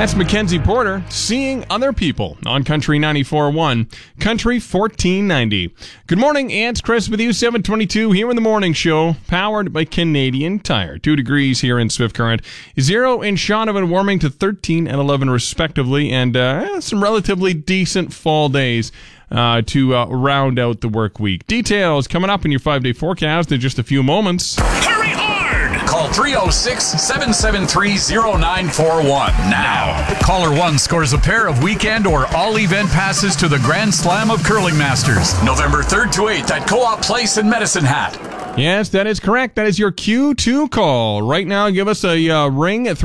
That's Mackenzie Porter, Seeing Other People on Country 94.1, Country 1490. Good morning, it's Chris with you, 722 here in the morning show, powered by Canadian Tire. 2 degrees here in Swift Current, 0 in Shaunavon, warming to 13 and 11 respectively, and some relatively decent fall days to round out the work week. Details coming up in your 5-day forecast in just a few moments. Hurry hard! Call 306-773-0941 now. Caller 1 scores a pair of weekend or all-event passes to the Grand Slam of Curling Masters, November 3rd to 8th at Co-op Place in Medicine Hat. Yes, that is correct. That is your Q2 call. Right now, give us a ring at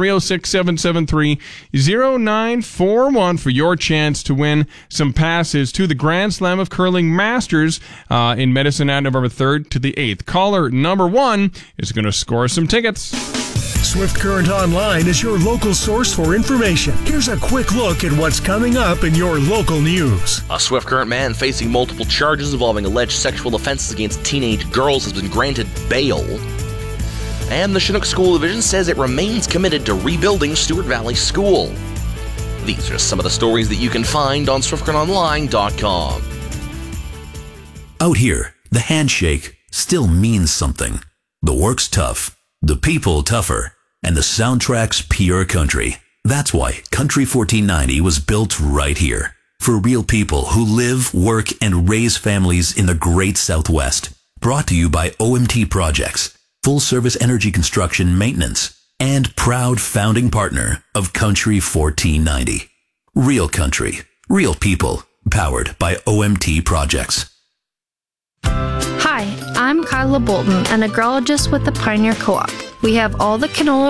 306-773-0941 for your chance to win some passes to the Grand Slam of Curling Masters in Medicine Hat, November 3rd to the 8th. Caller number 1 is going to score some tickets. Swift Current Online is your local source for information. Here's a quick look at what's coming up in your local news. A Swift Current man facing multiple charges involving alleged sexual offenses against teenage girls has been granted bail. And the Chinook School Division says it remains committed to rebuilding Stewart Valley School. These are some of the stories that you can find on SwiftCurrentOnline.com. Out here, the handshake still means something. The work's tough, the people tougher, and the soundtrack's pure country. That's why Country 1490 was built right here. For real people who live, work, and raise families in the great Southwest. Brought to you by OMT Projects, full-service energy construction maintenance, and proud founding partner of Country 1490. Real country, real people, powered by OMT Projects. Hi, I'm Kyla Bolton, an agrologist with the Pioneer Co-op. We have all the canola